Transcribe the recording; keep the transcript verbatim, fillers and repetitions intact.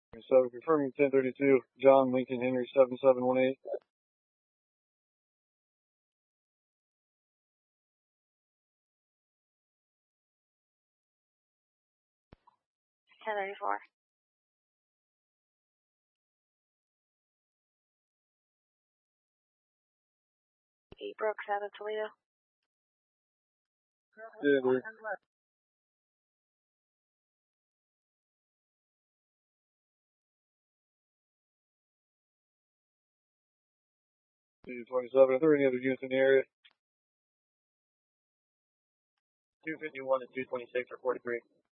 So confirming ten thirty-two, John Lincoln Henry seven seven one eight. ten thirty-four. eight Brooks out of Toledo. Yeah, dude. twenty-seven. Are there any other units in the area? two fifty-one and two twenty-six or forty-three.